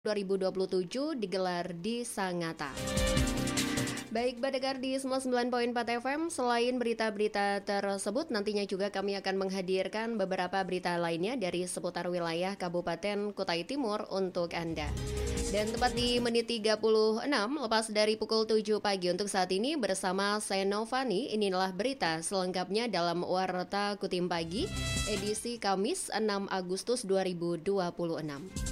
2027 digelar di Sangatta. Baik, pendengar di semua 9.4 FM, selain berita-berita tersebut, nantinya juga kami akan menghadirkan beberapa berita lainnya dari seputar wilayah Kabupaten Kutai Timur untuk Anda. Dan tepat di menit 36, lepas dari pukul 7 pagi untuk saat ini bersama saya Novani, inilah berita selengkapnya dalam Warta Kutim Pagi, edisi Kamis 6 Agustus 2026.